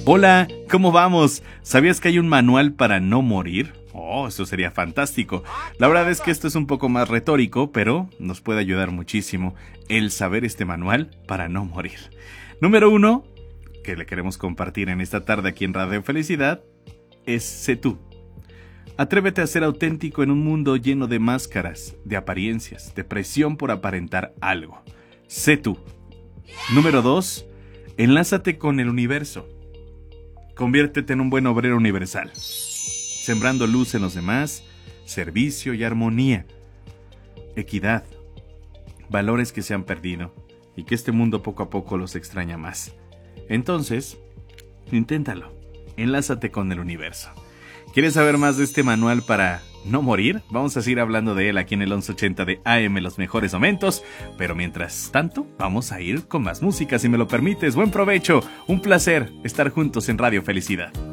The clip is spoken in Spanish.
Hola, ¿cómo vamos? ¿Sabías que hay un manual para no morir? Oh, eso sería fantástico. La verdad es que esto es un poco más retórico, pero nos puede ayudar muchísimo el saber este manual para no morir. Número 1, que le queremos compartir en esta tarde aquí en Radio Felicidad, es sé tú. Atrévete a ser auténtico en un mundo lleno de máscaras, de apariencias, de presión por aparentar algo. Sé tú. Número 2, enlázate con el universo. Conviértete en un buen obrero universal, sembrando luz en los demás, servicio y armonía, equidad, valores que se han perdido y que este mundo poco a poco los extraña más. Entonces, inténtalo, enlázate con el universo. ¿Quieres saber más de este manual para no morir? Vamos a seguir hablando de él aquí en el 1180 de AM, los mejores momentos. Pero mientras tanto, vamos a ir con más música, si me lo permites. Buen provecho, un placer estar juntos en Radio Felicidad.